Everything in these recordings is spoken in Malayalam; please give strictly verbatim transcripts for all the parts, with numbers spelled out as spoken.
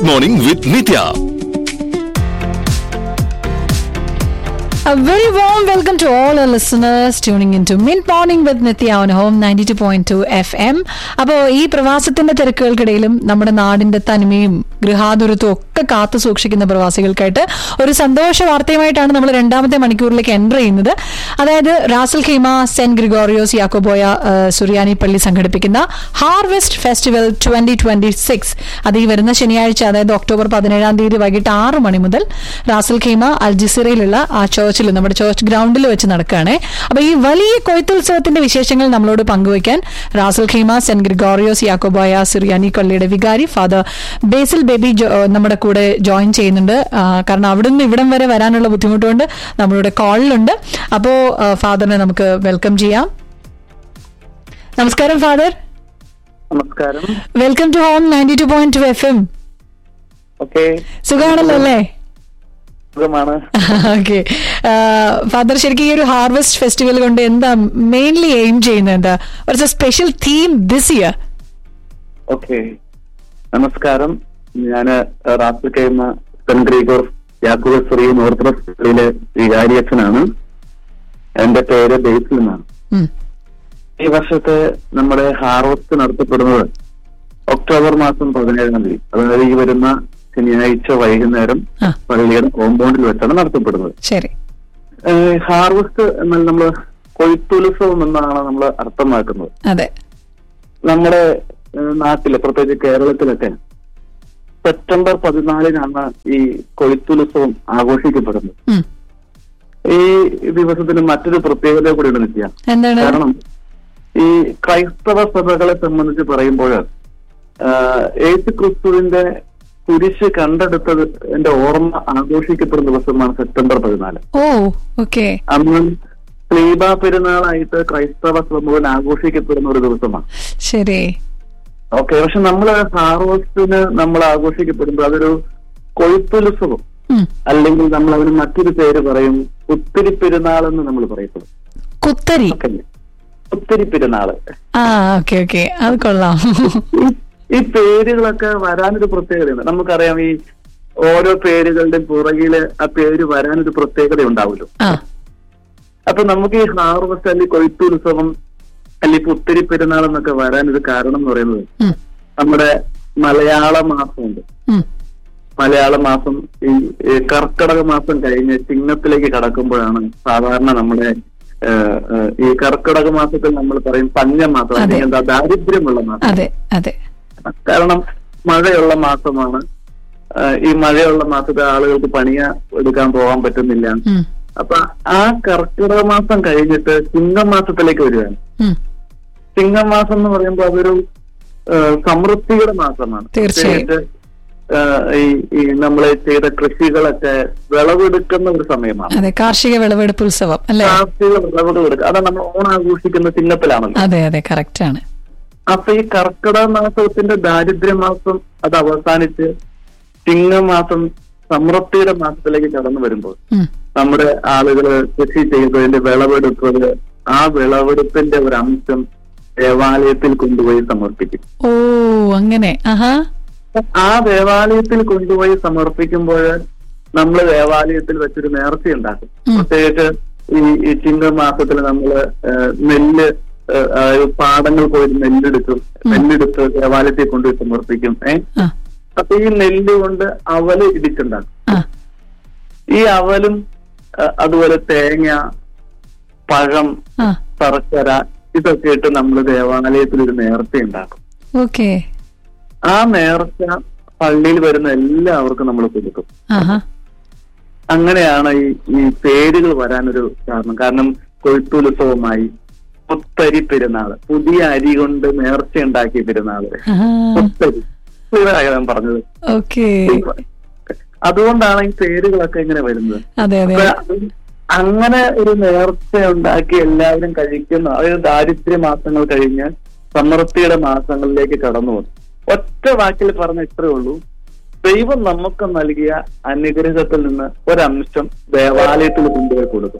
Mid Morning with Nitya. A very warm welcome to all our listeners tuning into Mid Morning with Nitya on Home ninety-two point two F M. അപ്പോൾ ഈ പ്രവാസത്തിന്റെ തിരക്കുകൾക്കിടയിലും നമ്മുടെ നാടിന്റെ തനിമയും ഗൃഹാതുരത്വം ഒക്കെ കാത്തു സൂക്ഷിക്കുന്ന പ്രവാസികൾക്കായിട്ട് ഒരു സന്തോഷ വാർത്തയുമായിട്ടാണ് നമ്മൾ രണ്ടാമത്തെ മണിക്കൂറിലേക്ക് എൻ്റർ ചെയ്യുന്നത്. അതായത് റാസൽ ഖൈമ സെന്റ് ഗ്രിഗോറിയോസ് യാക്കോബോയ സുറിയാനി പള്ളി സംഘടിപ്പിക്കുന്ന harvest festival twenty twenty six അത് ഈ വരുന്ന ശനിയാഴ്ച, അതായത് ഒക്ടോബർ പതിനേഴാം തീയതി വൈകിട്ട് ആറ് മണി മുതൽ റാസൽ ഖൈമ അൽജിസിറയിലുള്ള ആ ചോർച്ചിൽ, നമ്മുടെ ചോർച്ച് ഗ്രൗണ്ടിൽ വെച്ച് നടക്കുകയാണ്. അപ്പൊ ഈ വലിയ കൊയ്ത്തുത്സവത്തിന്റെ വിശേഷങ്ങൾ നമ്മളോട് പങ്കുവയ്ക്കാൻ റാസൽ ഖൈമ സെന്റ് ഗ്രിഗോറിയോസ് യാക്കോബോയ സുറിയാനി പള്ളിയുടെ വികാരി ഫാദർ ബേസിൽ ബേബി നമ്മുടെ കൂടെ ജോയിൻ ചെയ്യുന്നുണ്ട്. കാരണം അവിടെ നിന്ന് ഇവിടം വരെ വരാനുള്ള ബുദ്ധിമുട്ടുകൊണ്ട് നമ്മളുടെ കോളിലുണ്ട്. അപ്പോ ഫാദറിനെ നമുക്ക് വെൽക്കം ചെയ്യാം. നമസ്കാരം ഫാദർ. നമസ്കാരം. Welcome to home ninety two point two F M. സുഖമാണല്ലോ അല്ലേ? ഓക്കെ ഫാദർ, ശരിക്കും ഈ ഒരു ഹാർവെസ്റ്റ് ഫെസ്റ്റിവൽ കൊണ്ട് എന്താ മെയിൻലി എയിം ചെയ്യുന്നത്? എന്താ ഒരു special theme this year? Okay, നമസ്കാരം. ഞാന് റാസൽ ഖൈമ സെന്റ് ഗ്രിഗോറിയോസ് യാക്കോബോയ സുറിയാനി ഓർത്തഡോക്സ് പള്ളിയിലെ വികാരിയച്ഛനാണ്. എന്റെ പേര് ബേസിൽ എന്നാണ്. ഈ വർഷത്തെ നമ്മുടെ ഹാർവെസ്റ്റ് നടത്തപ്പെടുന്നത് ഒക്ടോബർ മാസം പതിനേഴാം തീയതി, അതായത് ഈ വരുന്ന ശനിയാഴ്ച വൈകുന്നേരം പള്ളിയുടെ കോമ്പൗണ്ടിൽ വെച്ചാണ് നടത്തപ്പെടുന്നത്. ശരി. ഹാർവെസ്റ്റ് എന്നാൽ നമ്മള് കൊയ്ത്തുത്സവം എന്നാണ് നമ്മൾ അർത്ഥമാക്കുന്നത്. അതെ. നമ്മുടെ നാട്ടില്, പ്രത്യേകിച്ച് കേരളത്തിലൊക്കെ സെപ്റ്റംബർ പതിനാലിനാണ് ഈ കൊയ്ത്തുത്സവം ആഘോഷിക്കപ്പെടുന്നത്. ഈ ദിവസത്തിന് മറ്റൊരു പ്രത്യേകത കൂടി ഉണ്ട് നിത്യ. കാരണം ഈ ക്രൈസ്തവ സഭകളെ സംബന്ധിച്ച് പറയുമ്പോൾ യേശു ക്രിസ്തുവിന്റെ കുരിശ് കണ്ടെടുത്തതിന്റെ ഓർമ്മ ആഘോഷിക്കപ്പെടുന്ന ദിവസമാണ് സെപ്റ്റംബർ പതിനാല്. അന്ന് സ്ലീബ പെരുന്നാളായിട്ട് ക്രൈസ്തവ സമൂഹം ആഘോഷിക്കപ്പെടുന്ന ഒരു ദിവസമാണ്. ശരി. ഓക്കെ, പക്ഷെ നമ്മള് ഹാർവെസ്റ്റിന് നമ്മൾ ആഘോഷിക്കപ്പെടുമ്പോൾ അതൊരു കൊയ്ത്തുത്സവം, അല്ലെങ്കിൽ നമ്മൾ അതിന് മറ്റൊരു പേര് പറയും കുത്തിരി പെരുന്നാൾ എന്ന് നമ്മൾ പറയപ്പെടും. കുത്തരി കുത്തിരി പെരുന്നാള്. അത് കൊള്ളാം. ഈ പേരുകളൊക്കെ വരാനൊരു പ്രത്യേകതയുണ്ട്. നമുക്കറിയാം, ഈ ഓരോ പേരുകളുടെ പുറകില് ആ പേര് വരാനൊരു പ്രത്യേകത ഉണ്ടാവുമല്ലോ. അപ്പൊ നമുക്ക് ഈ ഹാർവെസ്റ്റ് അല്ലെങ്കിൽ കൊയ്ത്തുത്സവം അല്ലെങ്കിൽ പുത്തിരി പെരുന്നാൾ എന്നൊക്കെ വരാനൊരു കാരണം എന്ന് പറയുന്നത് നമ്മുടെ മലയാള മാസമുണ്ട്. മലയാള മാസം ഈ കർക്കിടക മാസം കഴിഞ്ഞ് ചിങ്ങത്തിലേക്ക് കടക്കുമ്പോഴാണ് സാധാരണ നമ്മുടെ ഈ കർക്കിടക മാസത്തിൽ നമ്മൾ പറയും പഞ്ഞമാസം, അല്ലെങ്കിൽ എന്താ ദാരിദ്ര്യമുള്ള മാസം. കാരണം മഴയുള്ള മാസമാണ്. ഈ മഴയുള്ള മാസത്തെ ആളുകൾക്ക് പണിയ എടുക്കാൻ പോകാൻ പറ്റുന്നില്ല. അപ്പൊ ആ കർക്കിടക മാസം കഴിഞ്ഞിട്ട് ചിങ്ങമാസത്തിലേക്ക് വരികയാണ്. ചിങ്ങമാസം എന്ന് പറയുമ്പോൾ അതൊരു സമൃദ്ധിയുടെ മാസമാണ്. തീർച്ചയായിട്ടും ഈ നമ്മള് ചെയ്ത കൃഷികളൊക്കെ വിളവെടുക്കുന്ന ഒരു സമയമാണ്. കാർഷിക വിളവെടുപ്പ് ഉത്സവം. കാർഷിക വിളവെടുപ്പ് അതാണ് നമ്മൾ ഓണാഘോഷിക്കുന്ന ചിങ്ങത്തിലാണല്ലോ. അതെ അതെ, കറക്റ്റ് ആണ്. അപ്പൊ ഈ കർക്കിടക മാസത്തിന്റെ ദാരിദ്ര്യ മാസം അത് അവസാനിച്ച് ചിങ്ങമാസം സമൃദ്ധിയുടെ മാസത്തിലേക്ക് കടന്നു വരുമ്പോൾ നമ്മുടെ ആളുകള് കൃഷി ചെയ്തതിന്റെ വിളവെടുപ്പ്, ആ വിളവെടുപ്പിന്റെ ഒരു അംശം ദേവാലയത്തിൽ കൊണ്ടുപോയി സമർപ്പിക്കും. ഓ, അങ്ങനെ. ആ ദേവാലയത്തിൽ കൊണ്ടുപോയി സമർപ്പിക്കുമ്പോൾ നമ്മൾ ദേവാലയത്തിൽ വെച്ചൊരു നേർച്ച ഉണ്ടാക്കും. പ്രത്യേകിച്ച് ഈ ചിങ്ങമാസത്തിൽ നമ്മള് നെല്ല് പാടങ്ങൾ പോയി നെല്ലെടുക്കും. നെല്ലെടുത്ത് ദേവാലയത്തിൽ കൊണ്ടുപോയി സമർപ്പിക്കും. ഏഹ് അപ്പൊ ഈ നെല്ല് കൊണ്ട് അവല് ഇടിച്ചുണ്ടാക്കും. ഈ അവലും അതുപോലെ തേങ്ങ, പഴം, ശർക്കര ഇതൊക്കെ ഇട്ട് നമ്മൾ ദേവാലയത്തിൽ ഒരു നേർച്ച ഉണ്ടാക്കും. ഓക്കെ. ആ നേർച്ച പള്ളിയിൽ വരുന്ന എല്ലാവർക്കും നമ്മൾ കൊടുക്കും. അങ്ങനെയാണ് ഈ ഈ പേരുകൾ വരാനൊരു കാരണം. കാരണം കൊയ്ത്തുത്സവമായി, പുത്തരി പെരുന്നാള്, പുതിയ അരി കൊണ്ട് നേർച്ച ഉണ്ടാക്കിയ പെരുന്നാള്, പുത്തരി ഞാൻ പറഞ്ഞത്. അതുകൊണ്ടാണ് ഈ പേരുകളൊക്കെ ഇങ്ങനെ വരുന്നത്. അങ്ങനെ ഒരു നേർച്ച ഉണ്ടാക്കി എല്ലാവരും കഴിക്കുന്ന, അതായത് ദാരിദ്ര്യ മാസങ്ങൾ കഴിഞ്ഞ് സമൃദ്ധിയുടെ മാസങ്ങളിലേക്ക് കടന്നു വന്നു. ഒറ്റ വാക്കിൽ പറഞ്ഞ ഇത്രേ ഉള്ളൂ, ദൈവം നമുക്ക് നൽകിയ അനുഗ്രഹത്തിൽ നിന്ന് ഒരംശം ദേവാലയത്തിൽ കൊണ്ടുപോയി കൊടുക്കും.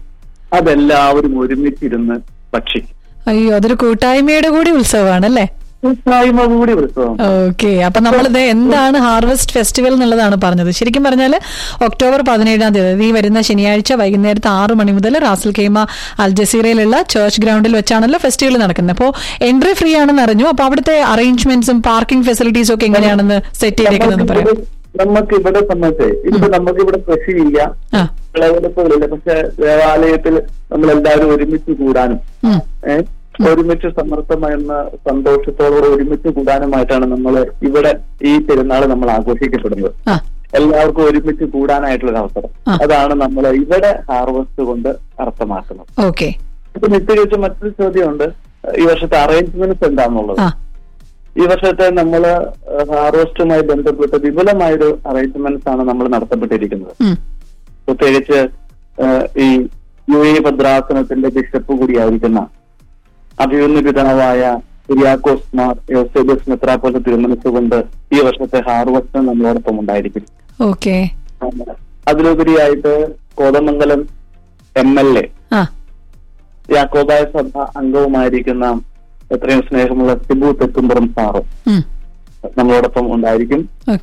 അതെല്ലാവരും ഒരുമിച്ചിരുന്ന് ഭക്ഷിക്കും. അയ്യോ, അതൊരു കൂട്ടായ്മയുടെ കൂടി ഉത്സവമാണല്ലേ? കൂട്ടായ്മ കൂടി ഉത്സവം. ഓക്കെ, അപ്പൊ നമ്മളിത് എന്താണ് ഹാർവെസ്റ്റ് ഫെസ്റ്റിവൽ എന്നുള്ളതാണ് പറഞ്ഞത്. ശരിക്കും പറഞ്ഞാൽ ഒക്ടോബർ പതിനേഴാം തീയതി ഈ വരുന്ന ശനിയാഴ്ച വൈകുന്നേരത്തെ ആറ് മണി മുതൽ റാസൽ ഖൈമ അൽ ജസീറയിലുള്ള ചർച്ച് ഗ്രൗണ്ടിൽ വെച്ചാണല്ലോ ഫെസ്റ്റിവൽ നടക്കുന്നത്. അപ്പോൾ എൻട്രി ഫ്രീ ആണെന്ന് അറിഞ്ഞു. അപ്പൊ അവിടുത്തെ അറേഞ്ച്മെന്റ്സും പാർക്കിംഗ് ഫെസിലിറ്റീസും ഒക്കെ എങ്ങനെയാണെന്ന് സെറ്റ് ചെയ്തേക്കുന്നതെന്ന് പറയാം. നമുക്ക് ഇവിടെ സംബന്ധിച്ച് ഇപ്പൊ നമുക്ക് ഇവിടെ കൃഷിയില്ല, വിളവെടുപ്പുകളില്ല. പക്ഷെ ദേവാലയത്തിൽ നമ്മൾ എല്ലാവരും ഒരുമിച്ച് കൂടാനും ഏഹ് ഒരുമിച്ച് സമർത്ഥമെന്ന സന്തോഷത്തോടുകൂടെ ഒരുമിച്ച് കൂടാനുമായിട്ടാണ് നമ്മൾ ഇവിടെ ഈ പെരുന്നാൾ നമ്മൾ ആഘോഷിക്കപ്പെടുന്നത്. എല്ലാവർക്കും ഒരുമിച്ച് കൂടാനായിട്ടുള്ള അവസരം, അതാണ് നമ്മൾ ഇവിടെ ഹാർവെസ്റ്റ് കൊണ്ട് അർത്ഥമാക്കുന്നത്. ഓക്കെ, ഇപ്പൊ നിത്യകഴിച്ച് മറ്റൊരു ചോദ്യമുണ്ട്, ഈ വർഷത്തെ അറേഞ്ച്മെന്റ്സ് എന്താണെന്നുള്ളത്. ഈ വർഷത്തെ നമ്മൾ ഹാർവെസ്റ്റുമായി ബന്ധപ്പെട്ട് വിപുലമായൊരു അറേഞ്ച്മെന്റ്സ് ആണ് നമ്മൾ നടത്തപ്പെട്ടിരിക്കുന്നത്. പ്രത്യേകിച്ച് ഈ യു എ ഭദ്രാസനത്തിന്റെ ബിഷപ്പ് കൂടിയായിരിക്കുന്ന അഭിമന്യ പിതാവായ കുര്യാക്കോസ് മാർ യോസേബസ് മെത്രാപ്പോലീത്ത തിരുമനസ്സുകൊണ്ട് ഈ വർഷത്തെ ഹാർവെസ്റ്റ് നമ്മളോടൊപ്പം ഉണ്ടായിരിക്കും. Okay, അതിലുപരിയായിട്ട് Kothamangalam M L A Yakobaya സഭ അംഗവുമായിരിക്കുന്ന എത്രയും സ്നേഹമുള്ള സിബു തെക്കുംപുറം സാറ് നമ്മളോടൊപ്പം ഉണ്ടായിരിക്കും.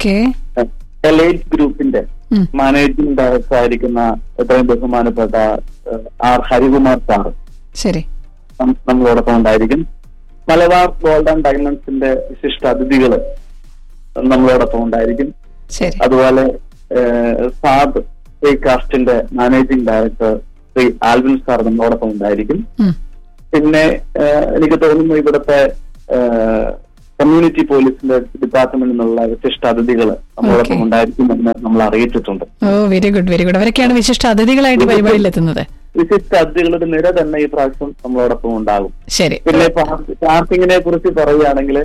എലൈറ്റ് ഗ്രൂപ്പിന്റെ മാനേജിംഗ് ഡയറക്ടർ ആയിരിക്കുന്ന എത്രയും ബഹുമാനപ്പെട്ട ആർ ഹരികുമാർ സാറ് ശരി നമ്മളോടൊപ്പം ഉണ്ടായിരിക്കും. മലബാർ ഗോൾഡ് ആൻഡ് ഡയമണ്ട്സിന്റെ വിശിഷ്ട അതിഥികള് നമ്മളോടൊപ്പം ഉണ്ടായിരിക്കും. അതുപോലെ സാബ് കാസ്റ്റിന്റെ managing director Shri Alvin sir നമ്മളോടൊപ്പം ഉണ്ടായിരിക്കും. പിന്നെ എനിക്ക് തോന്നുന്നു ഇവിടുത്തെ കമ്മ്യൂണിറ്റി പോലീസിന്റെ ഡിപ്പാർട്ട്മെന്റിൽ നിന്നുള്ള വിശിഷ്ട അതിഥികൾ നമ്മളോടൊപ്പം ഉണ്ടായിരിക്കുമെന്ന് നമ്മൾ അറിയിച്ചിട്ടുണ്ട്. ഓ വെരി ഗുഡ് വെരി ഗുഡ് അവരൊക്കെയാണ് വിശിഷ്ട അതിഥികളായിട്ട് പരിപാടിയിൽ എത്തുന്നത്. വിശിഷ്ട അതിഥികളുടെ നിര തന്നെ ഈ പ്രാവശ്യം നമ്മളോടൊപ്പം ഉണ്ടാകും. ശരി. പിന്നെ പാർക്കിങ്ങിനെ കുറിച്ച് പറയുകയാണെങ്കിൽ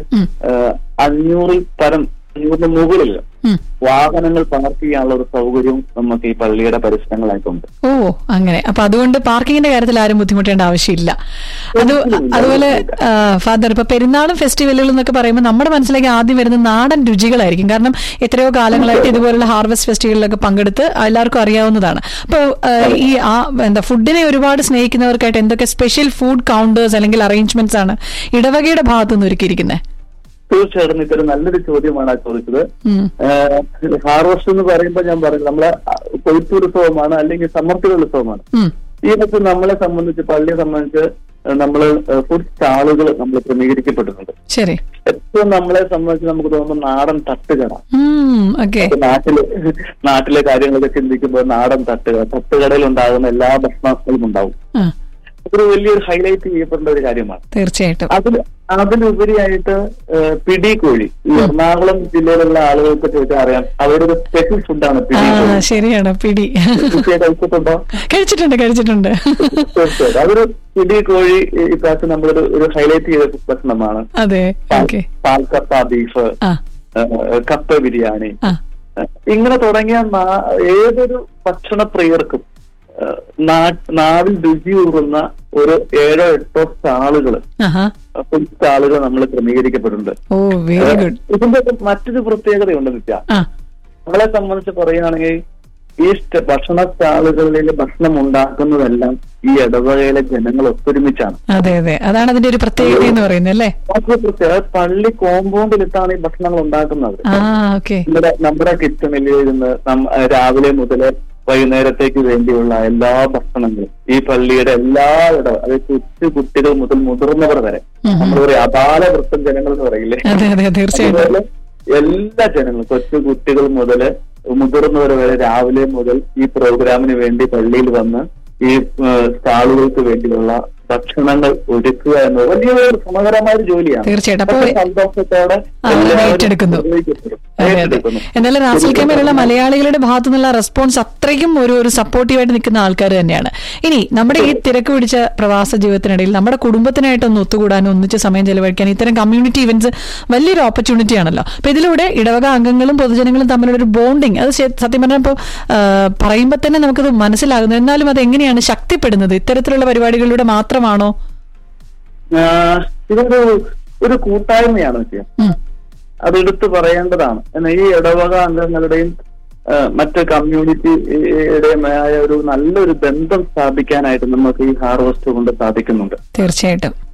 അഞ്ഞൂറിൽ പരം അഞ്ഞൂറിന് മുകളിൽ വാഹനങ്ങൾ പാർക്ക് ചെയ്യാനുള്ള ഒരു സൗകര്യവും നമുക്ക് ഈ പള്ളിയുടെ പരിസരങ്ങളായിട്ടുണ്ട്. ഓ അങ്ങനെ, അപ്പൊ അതുകൊണ്ട് പാർക്കിങ്ങിന്റെ കാര്യത്തിൽ ആരും ബുദ്ധിമുട്ടേണ്ട ആവശ്യമില്ല. അത് അതുപോലെ ഫാദർ, ഇപ്പൊ പെരുന്നാളും ഫെസ്റ്റിവലുകൾ എന്നൊക്കെ പറയുമ്പോൾ നമ്മുടെ മനസ്സിലേക്ക് ആദ്യം വരുന്ന നാടൻ രുചികളായിരിക്കും. കാരണം എത്രയോ കാലങ്ങളായിട്ട് ഇതുപോലുള്ള ഹാർവെസ്റ്റ് ഫെസ്റ്റിവലിലൊക്കെ പങ്കെടുത്ത് എല്ലാവർക്കും അറിയാവുന്നതാണ്. അപ്പൊ ഈ ആ എന്താ ഫുഡിനെ ഒരുപാട് സ്നേഹിക്കുന്നവർക്കായിട്ട് എന്തൊക്കെ സ്പെഷ്യൽ ഫുഡ് കൗണ്ടേഴ്സ് അല്ലെങ്കിൽ അറേഞ്ച്മെന്റ്സ് ആണ് ഇടവകയുടെ ഭാഗത്തുനിന്ന് ഒരുക്കിയിരിക്കുന്നത്? തീർച്ചയായിട്ടും ഇതൊരു നല്ലൊരു ചോദ്യമാണ് ആ ചോദിച്ചത്. ഹാർവെസ്റ്റ് എന്ന് പറയുമ്പോൾ ഞാൻ പറഞ്ഞു നമ്മളെ കൊയ്ത്തുത്സവമാണ് അല്ലെങ്കിൽ സമൃദ്ധികളുത്സവമാണ്. ഈ വർഷം നമ്മളെ സംബന്ധിച്ച് പള്ളിയെ സംബന്ധിച്ച് നമ്മൾ ഫുഡ് സ്റ്റാളുകൾ നമ്മൾ ക്രമീകരിക്കപ്പെട്ടിട്ടുണ്ട്. ശരി. ഏറ്റവും നമ്മളെ സംബന്ധിച്ച് നമുക്ക് തോന്നുമ്പോൾ നാടൻ തട്ടുകട. നാട്ടില് നാട്ടിലെ കാര്യങ്ങളൊക്കെ ചിന്തിക്കുമ്പോൾ നാടൻ തട്ടുകട, തട്ടുകടയിൽ ഉണ്ടാകുന്ന എല്ലാ ഭക്ഷണങ്ങളും ഉണ്ടാവും. ഒരു വലിയൊരു ഹൈലൈറ്റ് ചെയ്യപ്പെടേണ്ട ഒരു കാര്യമാണ്. തീർച്ചയായിട്ടും. അതിൽ അതിലുപരിയായിട്ട് പിടികോഴി, ഈ എറണാകുളം ജില്ലയിലുള്ള ആളുകൾക്ക് ചോദിച്ചാൽ അറിയാം, അവരുടെ ഒരു സ്പെഷ്യൽ ഫുഡാണ് പിടികോഴി. ശരിയാണ്, പിടി കഴിച്ചിട്ടുണ്ടോ? കഴിച്ചിട്ടുണ്ട് കഴിച്ചിട്ടുണ്ട് തീർച്ചയായിട്ടും. അതൊരു പിടികോഴി ഇപ്രാവശ്യം നമ്മളൊരു ഒരു ഹൈലൈറ്റ് ചെയ്ത ഭക്ഷണമാണ്. അതെ. പാൽക്കപ്പ ബീഫ്, കപ്പ ബിരിയാണി, ഇങ്ങനെ തുടങ്ങിയ ഏതൊരു ഭക്ഷണ പ്രിയർക്കും നാവിൽ രുചിയൂറുന്ന ഒരു ഏഴോ എട്ടോ സ്റ്റാളുകള് ഫുഡ് സ്റ്റാളുകൾ നമ്മൾ ക്രമീകരിക്കപ്പെടുന്നുണ്ട്. ഇതിന്റെ മറ്റൊരു പ്രത്യേകതയുണ്ട് നിത്യ. നമ്മളെ സംബന്ധിച്ച് പറയുകയാണെങ്കിൽ ഈ ഭക്ഷണ സ്റ്റാളുകളിൽ ഭക്ഷണം ഉണ്ടാക്കുന്നതെല്ലാം ഈ ഇടവകയിലെ ജനങ്ങൾ ഒത്തൊരുമിച്ചാണ്. അതെ അതെ, അതാണ് അതിന്റെ ഒരു പ്രത്യേകത എന്ന് പറയുന്നത് അല്ലേ. പ്രത്യേകത പള്ളി കോമ്പൗണ്ടിലിട്ടാണ് ഈ ഭക്ഷണങ്ങൾ ഉണ്ടാക്കുന്നത്. നമ്മുടെ നമ്മുടെ കിച്ചണിൽ ഇരുന്ന് രാവിലെ മുതൽ വൈകുന്നേരത്തേക്ക് വേണ്ടിയുള്ള എല്ലാ ഭക്ഷണങ്ങളും ഈ പള്ളിയുടെ എല്ലായിടം, അതായത് കൊച്ചു കുട്ടികൾ മുതൽ മുതിർന്നവർ വരെ, നമ്മൾ പറയും അപാല വൃത്തം ജനങ്ങൾ എന്ന് പറയില്ലേ, അതുപോലെ എല്ലാ ജനങ്ങളും കൊച്ചു കുട്ടികൾ മുതൽ മുതിർന്നവർ വരെ രാവിലെ മുതൽ ഈ പ്രോഗ്രാമിന് വേണ്ടി പള്ളിയിൽ വന്ന് ഈ സ്റ്റാളുകൾക്ക് വേണ്ടിയുള്ള ഭക്ഷണങ്ങൾ ഒരുക്കുക എന്നത് വലിയൊരു സമകരമായ ഒരു ജോലിയാണ്. തീർച്ചയായിട്ടും സന്തോഷത്തോടെ ഏറ്റെടുക്കുന്നു. എന്നാലും റാസൽ ഖൈമയിലുള്ള മലയാളികളുടെ ഭാഗത്തു നിന്നുള്ള റെസ്പോൺസ് അത്രയ്ക്കും ഒരു ഒരു സപ്പോർട്ടീവായിട്ട് നിൽക്കുന്ന ആൾക്കാർ തന്നെയാണ്. ഇനി നമ്മുടെ ഈ തിരക്ക് പിടിച്ച പ്രവാസ ജീവിതത്തിനിടയിൽ നമ്മുടെ കുടുംബത്തിനായിട്ടൊന്ന് ഒത്തുകൂടാനും ഒന്നിച്ച് സമയം ചെലവഴിക്കാനും ഇത്തരം കമ്മ്യൂണിറ്റി ഇവന്റ്സ് വലിയൊരു ഓപ്പർച്യൂണിറ്റി ആണല്ലോ. അപ്പൊ ഇതിലൂടെ ഇടവക അംഗങ്ങളും പൊതുജനങ്ങളും തമ്മിലുള്ള ഒരു ബോണ്ടിങ്, അത് സത്യം പറഞ്ഞാൽ ഇപ്പോൾ പറയുമ്പോൾ തന്നെ നമുക്കത് മനസ്സിലാകുന്നു. എന്നാലും അത് എങ്ങനെയാണ് ശക്തിപ്പെടുന്നത്? ഇത്തരത്തിലുള്ള പരിപാടികളിലൂടെ മാത്രമാണോ? ഇതൊരു ഒരു കൂട്ടായ്മയാണ് വിഷയം, അതെടുത്ത് പറയേണ്ടതാണ്. എന്നാൽ ഈ ഇടവക അംഗങ്ങളുടെയും മറ്റ് കമ്മ്യൂണിറ്റിയുടെയുമായ ഒരു നല്ലൊരു ബന്ധം സ്ഥാപിക്കാനായിട്ട് നമുക്ക് ഈ ഹാർവെസ്റ്റ് കൊണ്ട് സാധിക്കുന്നുണ്ട്. തീർച്ചയായിട്ടും.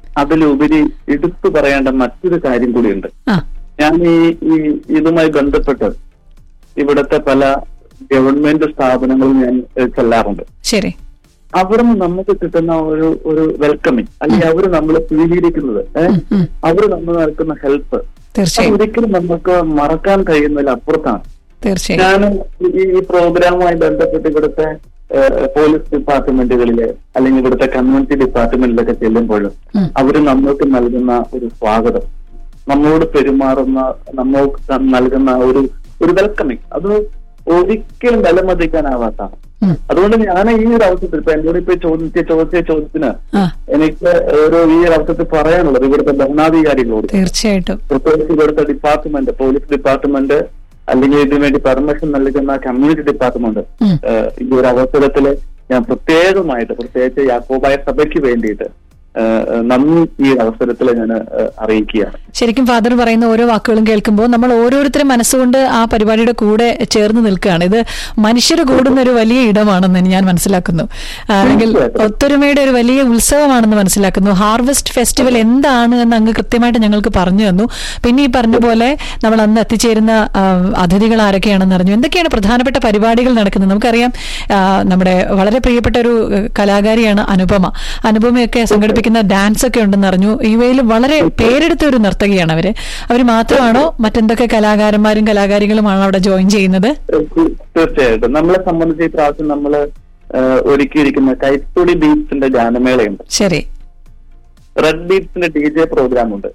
അതിലുപരി എടുത്തു പറയേണ്ട മറ്റൊരു കാര്യം കൂടിയുണ്ട്. ഞാൻ ഈ ഈ ഇതുമായി ബന്ധപ്പെട്ട് ഇവിടുത്തെ പല ഗവൺമെന്റ് സ്ഥാപനങ്ങളും ഞാൻ ചെല്ലാറുണ്ട്. ശരി. അവിടുന്ന് നമുക്ക് കിട്ടുന്ന ഒരു ഒരു വെൽക്കമിങ്, അല്ലെങ്കിൽ അവർ നമ്മളെ സ്വീകരിക്കുന്നത്, അവർ നമ്മൾ നടക്കുന്ന ഹെൽപ്പ് ഒരിക്കലും നമുക്ക് മറക്കാൻ കഴിയുന്നതിൽ അപ്പുറത്താണ്. ഞാൻ ഈ പ്രോഗ്രാമുമായി ബന്ധപ്പെട്ട് ഇവിടുത്തെ പോലീസ് ഡിപ്പാർട്ട്മെന്റുകളില് അല്ലെങ്കിൽ ഇവിടുത്തെ കമ്മ്യൂണിറ്റി ഡിപ്പാർട്ട്മെന്റിലൊക്കെ ചെല്ലുമ്പോഴും അവര് നമ്മൾക്ക് നൽകുന്ന ഒരു സ്വാഗതം, നമ്മളോട് പെരുമാറുന്ന, നമ്മൾക്ക് നൽകുന്ന ഒരു ഒരു വെൽക്കമിങ്, അത് ഒരിക്കലും വിലമതിക്കാനാവാത്താണ്. അതുകൊണ്ട് ഞാൻ ഈ ഒരു അവസരത്തിൽ ഇപ്പൊ എന്നോട് ഇപ്പൊ ചോദിച്ച ചോദിച്ച ചോദ്യത്തിന് എനിക്ക് ഒരു ഈ ഒരു അവസരത്തിൽ പറയാനുള്ളത് ഇവിടുത്തെ ഭരണാധികാരികളോട്, തീർച്ചയായിട്ടും പ്രത്യേകിച്ച് ഇവിടുത്തെ ഡിപ്പാർട്ട്മെന്റ്, പോലീസ് ഡിപ്പാർട്ട്മെന്റ് അല്ലെങ്കിൽ ഇതിനു വേണ്ടി പെർമിഷൻ നൽകുന്ന കമ്മ്യൂണിറ്റി ഡിപ്പാർട്ട്മെന്റ്, ഈ ഒരു അവസരത്തില് ഞാൻ പ്രത്യേകമായിട്ട് പ്രത്യേകിച്ച് യാക്കോബായ സഭയ്ക്ക് വേണ്ടിയിട്ട് നന്ദി ഈ അവസരത്തിൽ ഞാൻ അറിയിക്കുകയാണ്. ശരിക്കും ഫാദർ പറയുന്ന ഓരോ വാക്കുകളും കേൾക്കുമ്പോൾ നമ്മൾ ഓരോരുത്തരും മനസ്സുകൊണ്ട് ആ പരിപാടിയുടെ കൂടെ ചേർന്ന് നിൽക്കുകയാണ്. ഇത് മനുഷ്യർ കൂടുന്ന ഒരു വലിയ ഇടമാണെന്ന് ഞാൻ മനസ്സിലാക്കുന്നു, അല്ലെങ്കിൽ ഒത്തൊരുമയുടെ ഒരു വലിയ ഉത്സവമാണെന്ന് മനസ്സിലാക്കുന്നു. ഹാർവെസ്റ്റ് ഫെസ്റ്റിവൽ എന്താണ് എന്ന് അങ്ങ് കൃത്യമായിട്ട് ഞങ്ങൾക്ക് പറഞ്ഞു തന്നു. പിന്നെ ഈ പറഞ്ഞ പോലെ നമ്മൾ അന്ന് എത്തിച്ചേരുന്ന അതിഥികൾ ആരൊക്കെയാണെന്ന് അറിഞ്ഞു. എന്തൊക്കെയാണ് പ്രധാനപ്പെട്ട പരിപാടികൾ നടക്കുന്നത് നമുക്കറിയാം. നമ്മുടെ വളരെ പ്രിയപ്പെട്ട ഒരു കലാകാരിയാണ് അനുപമ. അനുപമയൊക്കെ സംഘടിപ്പിക്കുന്ന ഡാൻസ് ഒക്കെ ഉണ്ടെന്ന് അറിഞ്ഞു. ഇവയിൽ വളരെ പേരെടുത്ത ഒരു നർത്തകിയാണ് അവര്. അവര് മാത്രമാണോ മറ്റെന്തൊക്കെ കലാകാരന്മാരും കലാകാരികളുമാണോ അവിടെ ജോയിൻ ചെയ്യുന്നത്? തീർച്ചയായിട്ടും നമ്മളെ സംബന്ധിച്ച് ഈ പ്രാവശ്യം നമ്മള് ഒരുക്കിയിരിക്കുന്ന കൈത്തുടി ബീറ്റ്സിന്റെ ഗാനമേളയുണ്ട്. ശരി. റെഡ് ബീറ്റ്സിന്റെ ഡി ജെ പ്രോഗ്രാം ഉണ്ട്.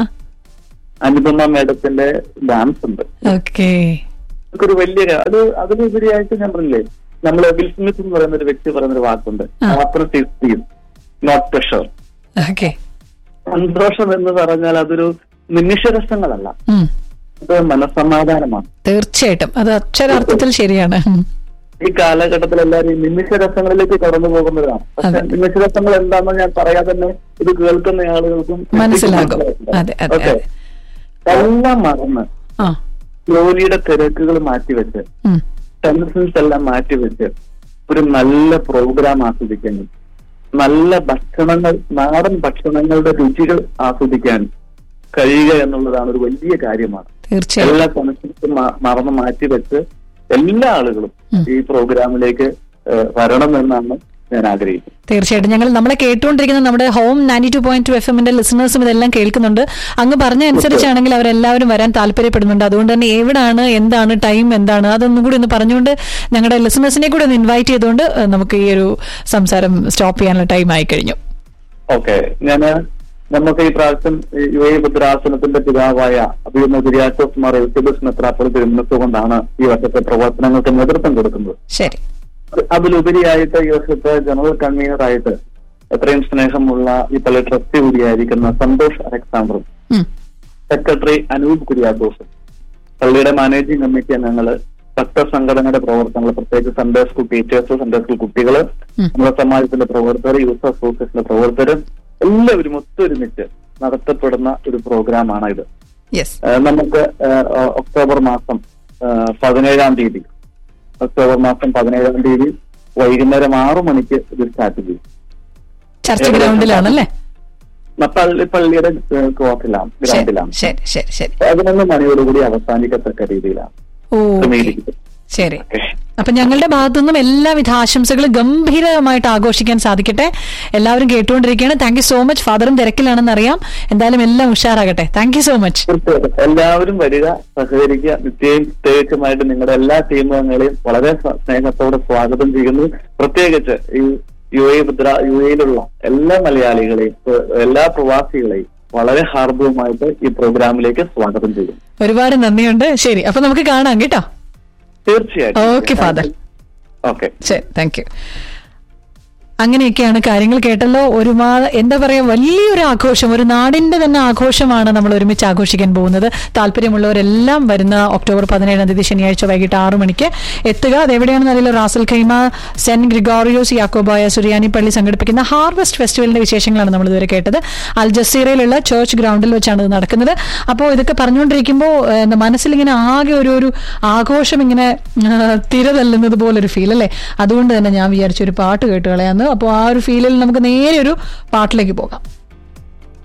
അനുപമ മേഡത്തിന്റെ ഡാൻസ് ഉണ്ട്. ഓക്കെ. ഒരു വലിയ അത് അതിലുപരിയായിട്ട് ഞാൻ പറഞ്ഞില്ലേ, നമ്മള് വിൽ സ്മിത്ത് എന്ന് പറയുന്ന ഒരു വ്യക്തി പറയുന്ന ഒരു വാക്കുണ്ട്, നോട്ട് പ്രഷർ. സന്തോഷം എന്ന് പറഞ്ഞാൽ അതൊരു നിമിഷരസങ്ങളല്ല, അത് മനസ്സമാധാനമാണ്. തീർച്ചയായിട്ടും അത് അക്ഷരാർത്ഥത്തിൽ ശരിയാണ്. ഈ കാലഘട്ടത്തിൽ എല്ലാവരും നിമിഷരസങ്ങളിലേക്ക് കടന്നു പോകുന്നതാണ്. പക്ഷെ നിമിഷരസങ്ങൾ എന്താണെന്ന് ഞാൻ പറയാതെ തന്നെ ഇത് കേൾക്കുന്ന ആളുകൾക്കും മനസ്സിലാകും. ഓക്കെ, എല്ലാം മറന്ന് ജോലിയുടെ തിരക്കുകൾ മാറ്റിവെച്ച് ടെൻഷൻസ് എല്ലാം മാറ്റിവെച്ച് ഒരു നല്ല പ്രോഗ്രാം ആസ്വദിക്കാൻ, നല്ല ഭക്ഷണങ്ങൾ, നാടൻ ഭക്ഷണങ്ങളുടെ രുചികൾ ആസ്വദിക്കാൻ കഴിയുക എന്നുള്ളതാണ് ഒരു വലിയ കാര്യമാണ്. എല്ലാ ടെൻഷൻസും മറന്ന് മാറ്റിവെച്ച് എല്ലാ ആളുകളും ഈ പ്രോഗ്രാമിലേക്ക് വരണം എന്നാണ് ഞാൻ ആഗ്രഹിക്കുന്നത്. തീർച്ചയായിട്ടും ഞങ്ങൾ നമ്മളെ കേട്ടുകൊണ്ടിരിക്കുന്ന നമ്മുടെ home ninety two point two F എമ്മിന്റെ ലിസണേഴ്സും ഇതെല്ലാം കേൾക്കുന്നുണ്ട്. അങ്ങ് പറഞ്ഞ അനുസരിച്ചാണെങ്കിൽ അവരെല്ലാവരും വരാൻ താല്പര്യപ്പെടുന്നുണ്ട്. അതുകൊണ്ട് തന്നെ എവിടാണ്, എന്താണ് ടൈം, എന്താണ് അതൊന്നും കൂടി ഒന്ന് പറഞ്ഞുകൊണ്ട് ഞങ്ങളുടെ ലിസണേഴ്സിനെ കൂടി ഒന്ന് ഇൻവൈറ്റ് ചെയ്തുകൊണ്ട് നമുക്ക് ഈ ഒരു സംസാരം സ്റ്റോപ്പ് ചെയ്യാനുള്ള ടൈം ആയി കഴിഞ്ഞു. ഓക്കെ, ഞാൻ നമുക്ക് ഈ പ്രാവശ്യം യു എ ഭദ്രാസനത്തിന്റെ പിതാവായ അഭിനന്ദ കുര്യാക്കോസ് മാർ എൽസബസ് മെത്രാപ്പൊലീത്ത തിരുമനസ്സുകൊണ്ടാണ് ഈ വർഷത്തെ പ്രവർത്തനങ്ങൾക്ക് നേതൃത്വം കൊടുക്കുന്നത്. ശരി. അതിലുപരിയായിട്ട് ഈ വർഷത്തെ ജനറൽ കൺവീനറായിട്ട് എത്രയും സ്നേഹമുള്ള ഈ പള്ളി ട്രസ്റ്റി കൂടിയായിരിക്കുന്ന സന്തോഷ് അലക്സാണ്ടറും സെക്രട്ടറി അനൂപ് കുര്യാക്കോസും പള്ളിയുടെ മാനേജിംഗ് കമ്മിറ്റി അംഗങ്ങള്, ഭക്തസംഘടനയുടെ പ്രവർത്തനങ്ങൾ, പ്രത്യേകിച്ച് Sunday school teachers, Sunday school കുട്ടികള്, നമ്മുടെ സമാജത്തിന്റെ പ്രവർത്തകർ, യൂത്ത് അസോസിയേഷന്റെ പ്രവർത്തകരും എല്ലാവരും ഒത്തൊരുമിച്ച് നടത്തപ്പെടുന്ന ഒരു പ്രോഗ്രാമാണ് ഇത്. നമുക്ക് ഒക്ടോബർ മാസം പതിനേഴാം തീയതി ഒക്ടോബർ മാസം പതിനേഴാം തീയതി വൈകുന്നേരം ആറു മണിക്ക് ഇത് സ്റ്റാർട്ട് ചെയ്യും. ചർച്ച് ഗ്രൗണ്ടിലാണല്ലേ? പള്ളി പള്ളിയുടെ കോർട്ടിലാണ്, ഗ്രൗണ്ടിലാണ്. പതിനൊന്ന് മണിയോടുകൂടി അവസാനിക്കത്തക്ക രീതിയിലാണ്. ശരി. അപ്പൊ ഞങ്ങളുടെ ഭാഗത്തുനിന്നും എല്ലാവിധ ആശംസകളും ഗംഭീരമായിട്ട് ആഘോഷിക്കാൻ സാധിക്കട്ടെ. എല്ലാവരും കേട്ടുകൊണ്ടിരിക്കുകയാണ്. Thank you so much. ഫാദറും തിരക്കിലാണെന്ന് അറിയാം. എന്തായാലും എല്ലാം ഉഷാറാകട്ടെ. Thank you so much. എല്ലാവരും വരിക, സഹകരിക്കുക. നിത്യയും പ്രത്യേകിച്ചുമായിട്ട് നിങ്ങളുടെ എല്ലാ ടീമുകളെയും വളരെ സ്നേഹത്തോടെ സ്വാഗതം ചെയ്യുന്നു. പ്രത്യേകിച്ച് ഈ യു എ ഭദ്ര യു എയിലുള്ള എല്ലാ മലയാളികളെയും എല്ലാ പ്രവാസികളെയും വളരെ ഹാർദവുമായിട്ട് ഈ പ്രോഗ്രാമിലേക്ക് സ്വാഗതം ചെയ്യുന്നു. ഒരുപാട് നന്ദിയുണ്ട്. ശരി, അപ്പൊ നമുക്ക് കാണാം കേട്ടോ. തീർച്ചയായിട്ടും. Okay father. ഓക്കെ, ശരി, താങ്ക് യു. അങ്ങനെയൊക്കെയാണ് കാര്യങ്ങൾ കേട്ടല്ലോ. ഒരുമാ എന്താ പറയാ, വലിയൊരു ആഘോഷം, ഒരു നാടിന്റെ തന്നെ ആഘോഷമാണ് നമ്മൾ ഒരുമിച്ച് ആഘോഷിക്കാൻ പോകുന്നത്. താല്പര്യമുള്ളവരെല്ലാം വരുന്ന ഒക്ടോബർ പതിനേഴാം തീയതി ശനിയാഴ്ച വൈകിട്ട് ആറു മണിക്ക് എത്തുക. അതെവിടെയാണെന്ന് അറിയില്ല. Ras al Khaimah saint Gregorios Yakobaya സുറിയാനി പള്ളി സംഘടിപ്പിക്കുന്ന ഹാർവെസ്റ്റ് ഫെസ്റ്റിവലിന്റെ വിശേഷങ്ങളാണ് നമ്മൾ ഇതുവരെ കേട്ടത്. അൽ ജസീറയിലുള്ള ചേർച്ച് ഗ്രൗണ്ടിൽ വെച്ചാണ് ഇത് നടക്കുന്നത്. അപ്പോൾ ഇതൊക്കെ പറഞ്ഞുകൊണ്ടിരിക്കുമ്പോൾ മനസ്സിലിങ്ങനെ ആകെ ഒരു ഒരു ആഘോഷം ഇങ്ങനെ തിരതല്ലുന്നത് പോലൊരു ഫീൽ അല്ലേ. അതുകൊണ്ട് തന്നെ ഞാൻ വിചാരിച്ചൊരു പാട്ട് കേട്ട് കളയാന്ന്. അപ്പോൾ ആ ഒരു ഫീലിൽ നമുക്ക് നേരെ ഒരു പാട്ടിലേക്ക് പോകാം.